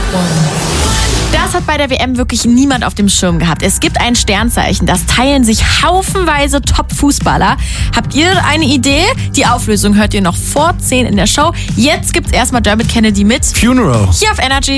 Das hat bei der WM wirklich niemand auf dem Schirm gehabt. Es gibt ein Sternzeichen, das teilen sich haufenweise Top-Fußballer. Habt ihr eine Idee? Die Auflösung hört ihr noch vor 10 in der Show. Jetzt gibt's erstmal Dermot Kennedy mit Funeral. hier auf Energy.